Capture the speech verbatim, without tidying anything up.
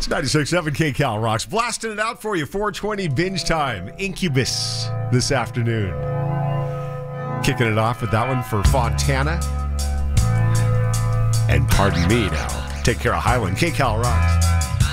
ninety-six point seven K Cal Rocks. Blasting it out for you. four twenty binge time. Incubus this afternoon. Kicking it off with that one for Fontana. And pardon me now. Take care of Highland. K Cal Rocks.